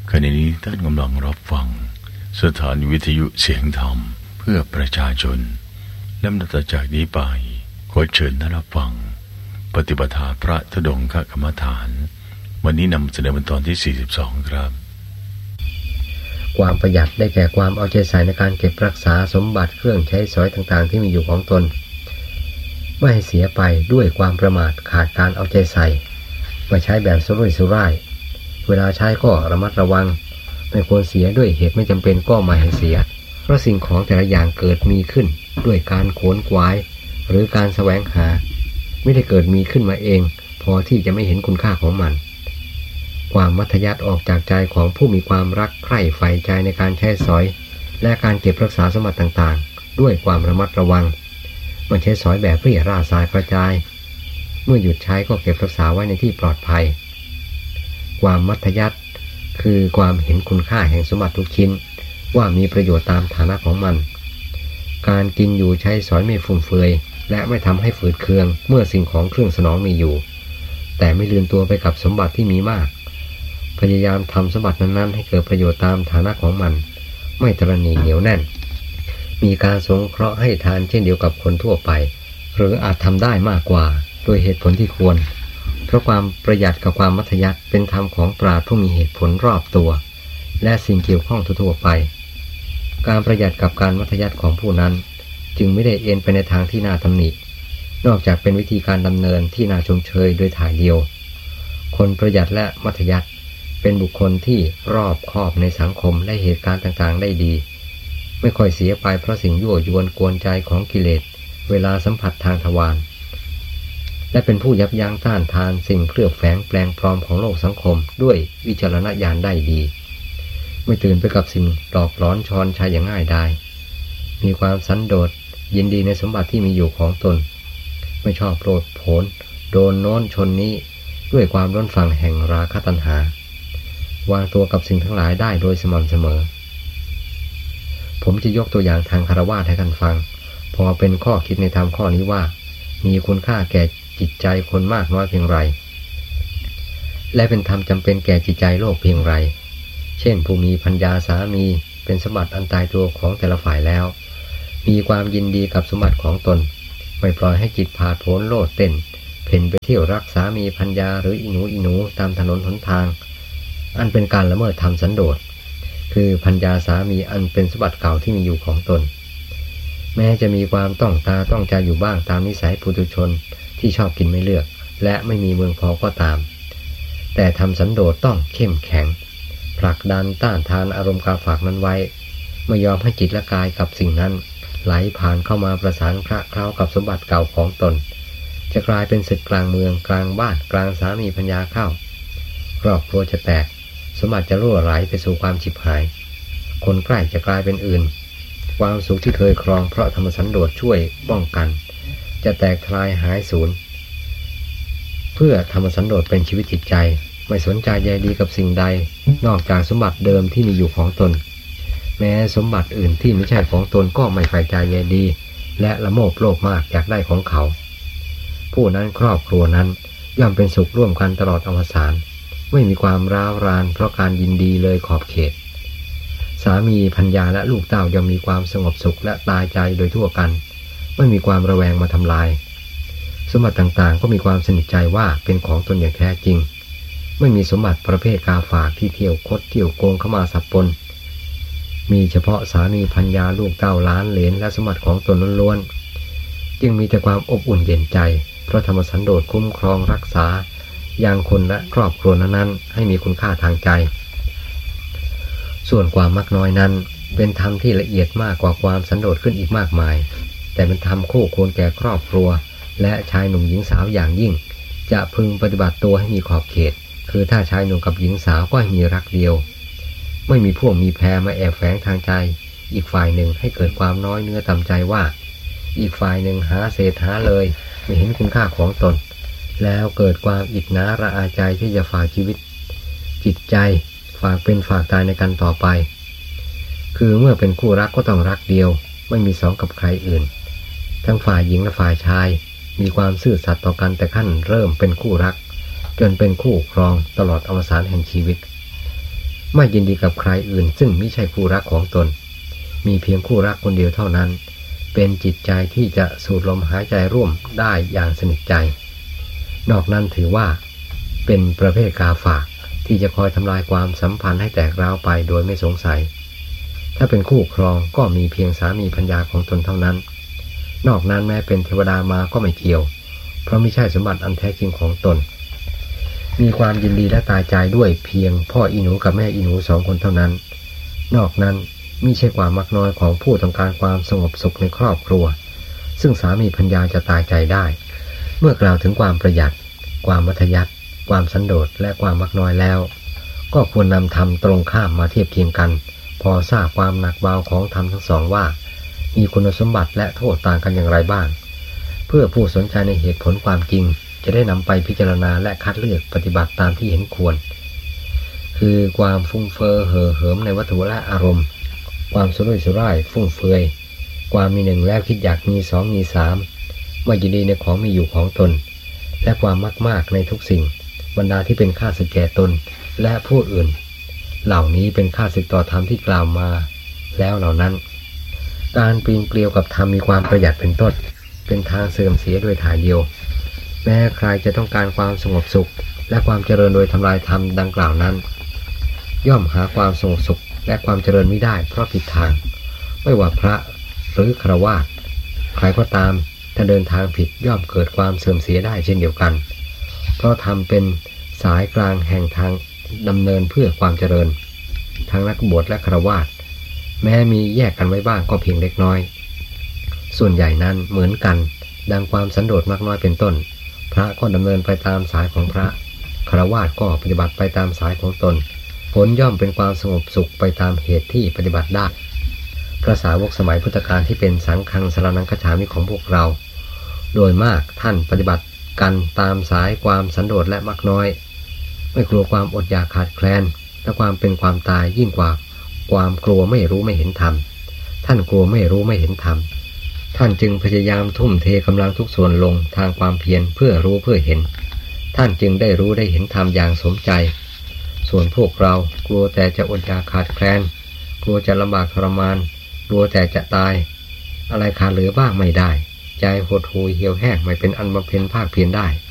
ขณะนี้ท่านกำลังรับฟังสถานีวิทยุเสียงธรรมเพื่อประชาชนและนับจากนี้ไปขอเชิญท่านรับฟังปฏิปทาพระธุดงคกรรมฐานวันนี้นำเสนอเป็นตอนที่42ครับความประหยัดได้แก่ความเอาใจใส่ในการเก็บรักษาสมบัติเครื่องใช้สอยต่างๆที่มีอยู่ของตนไม่ให้เสียไปด้วยความประมาทขาดการเอาใจใส่ไม่ใช้แบบสุรุ่ยสุร่ายเวลาใช้ก็ระมัดระวังไม่ควรเสียด้วยเหตุไม่จำเป็นก็ไม่ให้เสียเพราะสิ่งของแต่ละอย่างเกิดมีขึ้นด้วยการขวนขวายหรือการแสวงหาไม่ได้เกิดมีขึ้นมาเองพอที่จะไม่เห็นคุณค่าของมันความมัธยัสถ์ออกจากใจของผู้มีความรักใคร่ใฝ่ใจในการใช้สอยและการเก็บรักษาสมบัติต่างๆด้วยความระมัดระวังไม่ใช้สอยแบบเรี่ยราสายกระจายเมื่อหยุดใช้ก็เก็บรักษาไว้ในที่ปลอดภัยความมัธยัสถ์คือความเห็นคุณค่าแห่งสมบัติทุกชิ้นว่ามีประโยชน์ตามฐานะของมันการกินอยู่ใช้สอยไม่ฟุ่มเฟือยและไม่ทำให้ฝืดเคืองเมื่อสิ่งของเครื่องสนองมีอยู่แต่ไม่ลืมตัวไปกับสมบัติที่มีมากพยายามทำสมบัตินั้นๆให้เกิดประโยชน์ตามฐานะของมันไม่ตระหนี่เหนียวแน่นมีการสงเคราะห์ให้ทานเช่นเดียวกับคนทั่วไปหรืออาจทำได้มากกว่าโดยเหตุผลที่ควรเพราะความประหยัดกับความมัธยัสถ์เป็นธรรมของปราชญ์ผู้มีเหตุผลรอบตัวและสิ่งเกี่ยวข้องทั่วไปการประหยัดกับการมัธยัสถ์ของผู้นั้นจึงไม่ได้เอ็นไปในทางที่น่าตำหนินอกจากเป็นวิธีการดำเนินที่น่าชมเชยโดยถ่ายเดียวคนประหยัดและมัธยัสถ์เป็นบุคคลที่รอบคอบในสังคมและเหตุการณ์ต่างๆได้ดีไม่ค่อยเสียไปเพราะสิ่งยั่วยวนกวนใจของกิเลสเวลาสัมผัสทางทวารและเป็นผู้ยับยั้งต้านทานสิ่งเคลือบแฝงแปลงปลอมของโลกสังคมด้วยวิจารณญาณได้ดีไม่ตื่นไปกับสิ่งหลอกหลอนชอนชัยอย่างง่ายได้มีความสันโดษยินดีในสมบัติที่มีอยู่ของตนไม่ชอบโลดโผนโดนโน้นชนนี้ด้วยความร้อนฝั่งแห่งราคะตัณหาวางตัวกับสิ่งทั้งหลายได้โดยสม่ำเสมอผมจะยกตัวอย่างทางคฤหัสถ์ให้ท่านฟังพอเป็นข้อคิดในธรรมข้อนี้ว่ามีคุณค่าแก่จิตใจคนมากน้อยเพียงไรและเป็นธรรมจำเป็นแก่จิตใจโลกเพียงไรเช่นผู้มีภรรยาสามีเป็นสมบัติอันตายตัวของแต่ละฝ่ายแล้วมีความยินดีกับสมบัติของตนไม่ปล่อยให้จิตผาดโผนโลดเต้นเพ่นไปเที่ยวรักสามีภรรยาหรืออีหนูตามถนนหนทางอันเป็นการละเมิดธรรมสันโดษคือภรรยาสามีอันเป็นสมบัติเก่าที่มีอยู่ของตนแม้จะมีความต้องตาต้องใจอยู่บ้างตามนิสัยปุถุชนที่ชอบกินไม่เลือกและไม่มีเมืองพอก็ตามแต่ธรรมสันโดษต้องเข้มแข็งผลักดันต้านทานอารมณ์กาฝากนั้นไว้ไม่ยอมให้จิตและกายกับสิ่งนั้นไหลผ่านเข้ามาประสานคละเคล้ากับสมบัติเก่าของตนจะกลายเป็นศึกกลางเมืองกลางบ้านกลางสามีภรรยาเข้าครอบครัวจะแตกสมบัติจะรั่วไหลไปสู่ความฉิบหายคนใกล้จะกลายเป็นอื่นความสุขที่เคยครองเพราะธรรมสันโดษช่วยป้องกันจะแตกทลายหายสูญเพื่อธรรมสันโดษเป็นชีวิตจิตใจไม่สนใจใยดีกับสิ่งใดนอกจากสมบัติเดิมที่มีอยู่ของตนแม้สมบัติอื่นที่ไม่ใช่ของตนก็ไม่ใฝ่ใจใยดีและละโมบโลภมากอยากได้ของเขาผู้นั้นครอบครัวนั้นย่อมเป็นสุขร่วมกันตลอดอวสานไม่มีความร้าวรานเพราะการยินดีเลยขอบเขตสามีภรรยาและลูกเต้าย่อมมีความสงบสุขและตายใจโดยทั่วกันไม่มีความระแวงมาทำลายสมบัติต่างๆก็มีความสนิทใจว่าเป็นของตนอย่างแท้จริงไม่มีสมบัติประเภทกาฝากที่เที่ยวคดเที่ยวโกงเข้ามาสับปนมีเฉพาะสามีภรรยาลูกเต้าล้านเหลนและสมบัติของตนล้วนๆจึงมีแต่ความอบอุ่นเย็นใจเพราะธรรมสันโดษคุ้มครองรักษาอย่างคนและครอบครัวนั้นๆให้มีคุณค่าทางใจส่วนความมักน้อยนั้นเป็นธรรมที่ละเอียดมากกว่าความสันโดษขึ้นอีกมากมายแต่เป็นธรรมคู่ควรแก่ครอบครัวและชายหนุ่มหญิงสาวอย่างยิ่งจะพึงปฏิบัติตัวให้มีขอบเขตคือถ้าชายหนุ่มกับหญิงสาวก็ให้มีรักเดียวไม่มีพวกมีแพรมาแอบแฝงทางใจอีกฝ่ายหนึ่งให้เกิดความน้อยเนื้อต่ำใจว่าอีกฝ่ายหนึ่งหาเศษหาเลยไม่เห็นคุณค่าของตนแล้วเกิดความอิจฉาระอาใจที่จะฝากชีวิตจิตใจฝากเป็นฝากตายในกันต่อไปคือเมื่อเป็นคู่รักก็ต้องรักเดียวไม่มีสองกับใครอื่นทั้งฝ่ายหญิงและฝ่ายชายมีความซื่อสัตย์ต่อกันแต่ขั้นเริ่มเป็นคู่รักจนเป็นคู่ครองตลอดอวสานแห่งชีวิตไม่ยินดีกับใครอื่นซึ่งไม่ใช่คู่รักของตนมีเพียงคู่รักคนเดียวเท่านั้นเป็นจิตใจที่จะสูดลมหายใจร่วมได้อย่างสนิทใจนอกนั้นถือว่าเป็นประเภทกาฝากที่จะคอยทำลายความสัมพันธ์ให้แตกร้าวไปโดยไม่สงสัยถ้าเป็นคู่ครองก็มีเพียงสามีภรรยาของตนเท่านั้นนอกนั้นแม้เป็นเทวดามาก็ไม่เกี่ยวเพราะไม่ใช่สมบัติอันแท้จริงของตนมีความยินดีและตายใจด้วยเพียงพ่ออีหนูกับแม่อีหนู2 คนเท่านั้นนอกนั้นมิใช่ความมักน้อยของผู้ต้องการความสงบสุขในครอบครัวซึ่งสามีภรรยาจะตายใจได้เมื่อกล่าวถึงความประหยัดความมัธยัสถ์ความสันโดษและความมักน้อยแล้วก็ควรนำธรรมตรงข้ามมาเทียบเคียงกันพอทราบความหนักเบาของธรรมทั้งสองว่ามีคุณสมบัติและโทษต่างกันอย่างไรบ้างเพื่อผู้สนใจในเหตุผลความจริงจะได้นำไปพิจารณาและคัดเลือกปฏิบัติตามที่เห็นควรคือความฟุ้งเฟ้อเห่อเหิมในวัตถุและอารมณ์ความสุรุ่ยสุร่ายฟุ่มเฟือยความมีหนึ่งแล้วคิดอยากมี2 มี 3ไม่ยินดีในของมีอยู่ของตนและความมากในทุกสิ่งบรรดาที่เป็นข้าศึกแก่ตนและผู้อื่นเหล่านี้เป็นข้าศึกต่อธรรมที่กล่าวมาแล้วเหล่านั้นการปีนเกลียวกับธรรมมีความประหยัดเป็นต้นเป็นทางเสื่อมเสียโดยถ่ายเดียวแม้ใครจะต้องการความสงบสุขและความเจริญโดยทำลายธรรมดังกล่าวนั้นย่อมหาความสงบสุขและความเจริญไม่ได้เพราะผิดทางไม่ว่าพระหรือฆราวาสใครก็ตามถ้าเดินทางผิดย่อมเกิดความเสื่อมเสียได้เช่นเดียวกันเพราะธรรมเป็นสายกลางแห่งทางดำเนินเพื่อความเจริญทั้งนักบวชและฆราวาสแม้มีแยกกันไว้บ้างก็เพียงเล็กน้อยส่วนใหญ่นั้นเหมือนกันดังความสันโดษมากน้อยเป็นต้นพระก็ดำเนินไปตามสายของพระฆราวาสก็ปฏิบัติไปตามสายของตนผลย่อมเป็นความสงบสุขไปตามเหตุที่ปฏิบัติได้พระสาวกสมัยพุทธกาลที่เป็นสังฆังสรณังคัจฉามิของพวกเราโดยมากท่านปฏิบัติกันตามสายความสันโดษและมักน้อยไม่กลัวความอดอยากขาดแคลนและความเป็นความตายยิ่งกว่าความกลัวไม่รู้ไม่เห็นธรรมท่านกลัวไม่รู้ไม่เห็นธรรมท่านจึงพยายามทุ่มเทกำลังทุกส่วนลงทางความเพียรเพื่อรู้เพื่อเห็นท่านจึงได้รู้ได้เห็นธรรมอย่างสมใจส่วนพวกเรากลัวแต่จะอดอยากขาดแคลนกลัวจะลำบากทรมานกลัวแต่จะตายอะไรขาดเหลือบ้างไม่ได้ใจหดหู่เหี่ยวแห้งไม่เป็นอันบำเพ็ญภาคเพียรได้